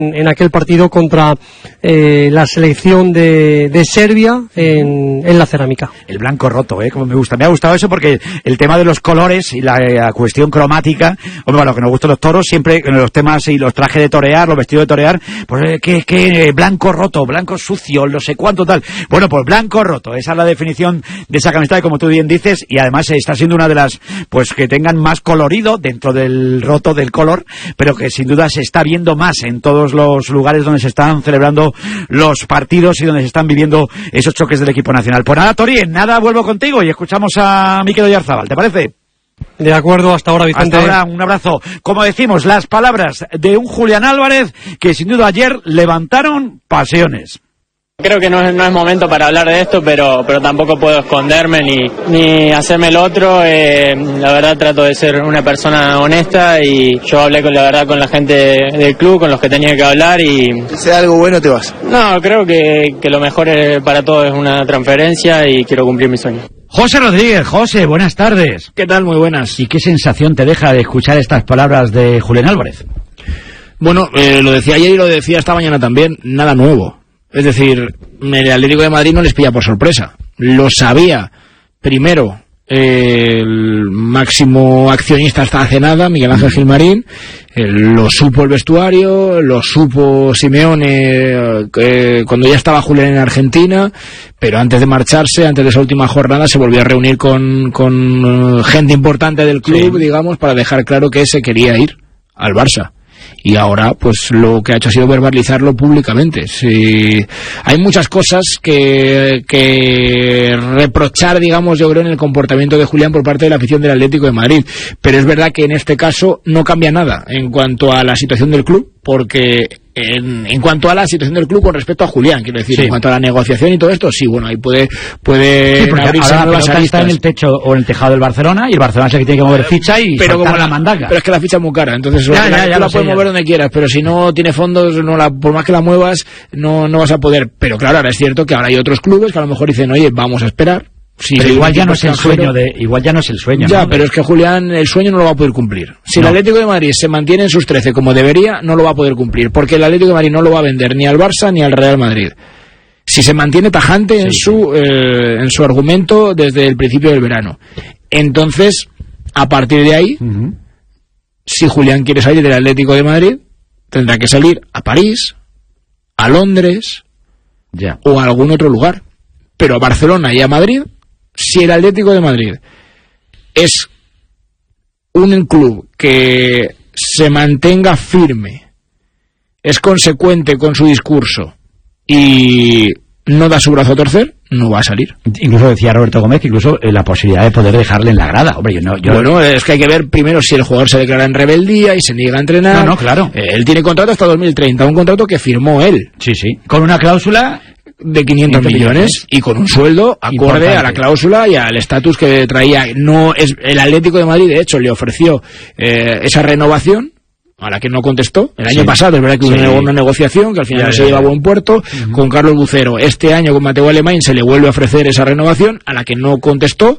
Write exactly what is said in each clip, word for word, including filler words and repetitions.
en aquel partido contra eh, la selección de, de Serbia en, en la cerámica. El blanco roto, ¿eh? Como me gusta. Me ha gustado eso porque el tema de los colores y la, la cuestión cromática, hombre, bueno, lo que nos gustan los toros, siempre en los temas y los trajes de torear, los vestidos de torear, pues eh, que, que blanco roto, blanco sucio, no sé cuánto tal. Bueno, pues blanco roto, esa es la definición de esa camiseta, como tú bien dices, y además está siendo una de las, pues que tengan más colorido dentro del roto del color, pero que sin duda se está viendo más en todos los lugares donde se están celebrando los partidos y donde se están viviendo esos choques del equipo nacional. Pues nada, Tori, en nada vuelvo contigo y escuchamos a Mikel Oyarzabal, ¿te parece? De acuerdo, hasta ahora, Vicente. Hasta ahora, un abrazo. Como decimos, las palabras de un Julián Álvarez que sin duda ayer levantaron pasiones. Creo que no es, no es momento para hablar de esto, pero pero tampoco puedo esconderme ni, ni hacerme el otro. Eh, la verdad trato de ser una persona honesta y yo hablé con la verdad con la gente del club, con los que tenía que hablar y... Si sea algo bueno te vas. No, creo que, que lo mejor para todos es una transferencia y quiero cumplir mi sueño. José Rodríguez, José, buenas tardes. ¿Qué tal? Muy buenas. ¿Y qué sensación te deja de escuchar estas palabras de Julián Álvarez? Bueno, eh, lo decía ayer y lo decía esta mañana también, nada nuevo. Es decir, el Atlético de Madrid no les pilla por sorpresa. Lo sabía primero eh, el máximo accionista hasta hace nada, Miguel Ángel Gilmarín, eh, lo supo el vestuario, lo supo Simeone eh, cuando ya estaba Julián en Argentina, pero antes de marcharse, antes de esa última jornada, se volvió a reunir con, con uh, gente importante del club, sí, digamos, para dejar claro que se quería ir al Barça. Y ahora, pues lo que ha hecho ha sido verbalizarlo públicamente. Sí, hay muchas cosas que, que reprochar, digamos, yo creo, en el comportamiento de Julián por parte de la afición del Atlético de Madrid. Pero es verdad que en este caso no cambia nada en cuanto a la situación del club, porque en, en cuanto a la situación del club con respecto a Julián, quiero decir, sí, en cuanto a la negociación y todo esto, sí, bueno, ahí puede puede sí, abrirse ahora nuevas la pelota está en el techo o en el tejado del Barcelona y el Barcelona es el que tiene que mover ficha y pero como la, la mandanga. Pero es que la ficha es muy cara, entonces ya, la, ya, ya tú la puedes mover donde quieras, pero si no tiene fondos, no la, por más que la muevas, no, no vas a poder. Pero claro, ahora es cierto que ahora hay otros clubes que a lo mejor dicen, oye, vamos a esperar. Sí, pero igual ya no es el sueño de, igual ya no es el sueño. Ya, ¿no? pero es que Julián el sueño no lo va a poder cumplir. Si no. El Atlético de Madrid se mantiene en sus trece como debería, no lo va a poder cumplir, porque el Atlético de Madrid no lo va a vender ni al Barça ni al Real Madrid. Si se mantiene tajante sí, en su eh, en su argumento desde el principio del verano. Entonces, a partir de ahí, uh-huh, si Julián quiere salir del Atlético de Madrid, tendrá que salir a París, a Londres, ya, o a algún otro lugar. Pero a Barcelona y a Madrid, si el Atlético de Madrid es un club que se mantenga firme, es consecuente con su discurso y no da su brazo a torcer, no va a salir. Incluso decía Roberto Gómez que incluso eh, la posibilidad de poder dejarle en la grada. Hombre, yo no, yo... Bueno, es que hay que ver primero si el jugador se declara en rebeldía y se niega a entrenar. No, no, claro. Eh, él tiene contrato hasta dos mil treinta, un contrato que firmó él. Sí, sí. Con una cláusula de quinientos millones y con un sueldo acorde importante a la cláusula y al estatus que traía. No es el Atlético de Madrid, de hecho, le ofreció eh, esa renovación a la que no contestó. El año sí, pasado es verdad que sí, hubo una negociación que al final ya, no se ya, lleva a buen puerto uh-huh, con Carlos Bucero. Este año con Mateo Alemán se le vuelve a ofrecer esa renovación a la que no contestó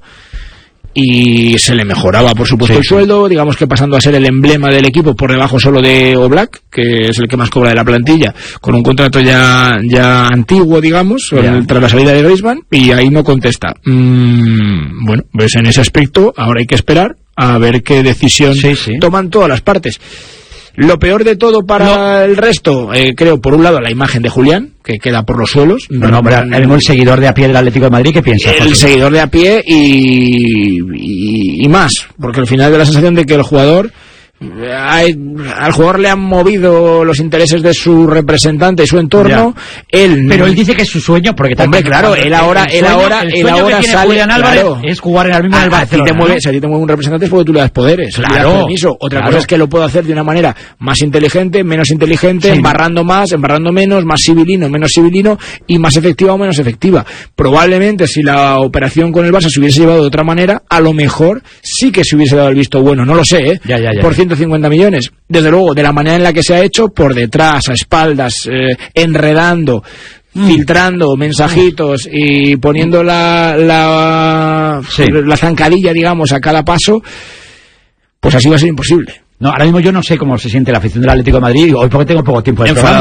y se le mejoraba por supuesto sí, el sueldo, digamos que pasando a ser el emblema del equipo por debajo solo de Oblak, que es el que más cobra de la plantilla, con un contrato ya ya antiguo, digamos, el, tras la salida de Griezmann, y ahí no contesta. Mm, bueno, pues en ese aspecto ahora hay que esperar a ver qué decisión sí, sí, toman todas las partes. Lo peor de todo para no. el resto, eh, creo, por un lado, la imagen de Julián, que queda por los suelos. No, no, pero el, el seguidor de a pie del Atlético de Madrid, ¿qué piensa? El seguidor de a pie y, y, y más, porque al final da la sensación de que el jugador... Hay, al jugador le han movido los intereses de su representante y su entorno. Él, pero él dice que es su sueño, porque hombre, claro, él ahora, él ahora, él ahora sale. Claro, es jugar en el mismo del Barcelona. A ti te mueve, si a ti te mueve un representante es porque tú le das poderes, claro, le das permiso. Otra claro, cosa es que lo puedo hacer de una manera más inteligente, menos inteligente, sí, embarrando más, embarrando menos, más civilino, menos civilino y más efectiva o menos efectiva. Probablemente si la operación con el Barça se hubiese llevado de otra manera, a lo mejor sí que se hubiese dado el visto bueno. No lo sé, ¿eh? Ya, ya, ya. Por ciento cincuenta millones. Desde luego, de la manera en la que se ha hecho, por detrás, a espaldas, eh, enredando, mm. filtrando mensajitos y poniendo la la, sí, la zancadilla, digamos, a cada paso, pues así va a ser imposible. No, ahora mismo yo no sé cómo se siente la afición del Atlético de Madrid, hoy porque tengo poco tiempo de programa.